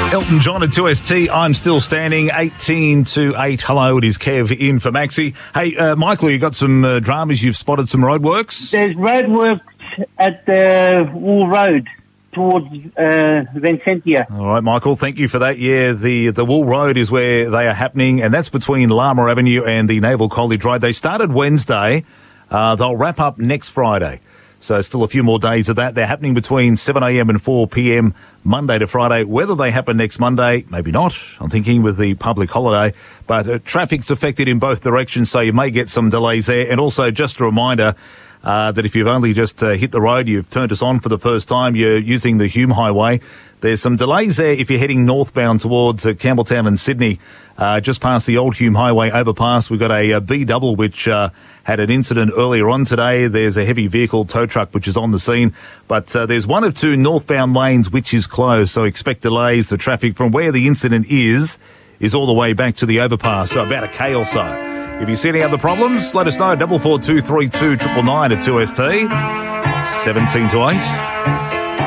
Elton John at 2ST. I'm still standing 18 to 8. Hello, it is Kev in for Maxi. Hey, Michael, you got some dramas. You've spotted some roadworks? There's roadworks at the Wool Road towards Vincentia. All right, Michael, thank you for that. Yeah, the Wool Road is where they are happening, and that's between Lama Avenue and the Naval College Road. They started Wednesday. They'll wrap up next Friday. So still a few more days of that. They're happening between 7 a.m. and 4 p.m. Monday to Friday. Whether they happen next Monday, maybe not. I'm thinking with the public holiday. But traffic's affected in both directions, so you may get some delays there. And also just a reminder that if you've only just hit the road, you've turned us on for the first time, you're using the Hume Highway. There's some delays there if you're heading northbound towards Campbelltown and Sydney, just past the old Hume Highway overpass. We've got a B-double which had an incident earlier on today. There's a heavy vehicle tow truck which is on the scene, but there's one of two northbound lanes which is closed, so expect delays. The traffic from where the incident is all the way back to the overpass, so about a K or so. If you see any other problems, let us know. 44232999 at 2ST. 17 to 8.